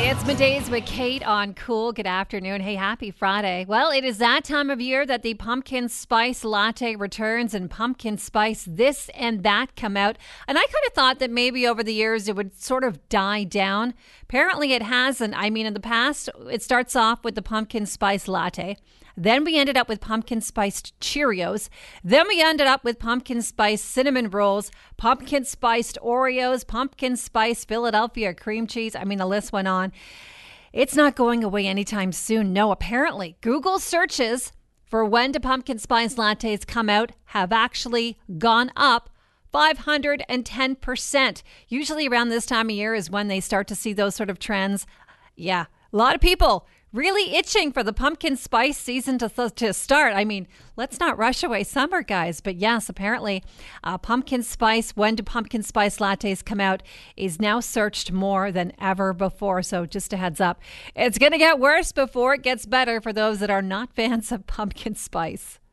It's Middays with Kate on Cool. Good afternoon. Hey, happy Friday. Well, it is that time of year that the pumpkin spice latte returns and pumpkin spice this and that come out. And I kind of thought that maybe over the years it would sort of die down. Apparently it hasn't. I mean, in the past, it starts off with the pumpkin spice latte. Then we ended up with pumpkin spiced Cheerios. Then we ended up with pumpkin spice cinnamon rolls, pumpkin spiced Oreos, pumpkin spice Philadelphia cream cheese. I mean, the list went on. It's not going away anytime soon. No, apparently Google searches for when do pumpkin spice lattes come out have actually gone up 510%. Usually around this time of year is when they start to see those sort of trends. Yeah, a lot of people really itching for the pumpkin spice season to start. I mean, let's not rush away summer, guys. But yes, apparently pumpkin spice, when do pumpkin spice lattes come out, is now searched more than ever before. So just a heads up, it's going to get worse before it gets better for those that are not fans of pumpkin spice.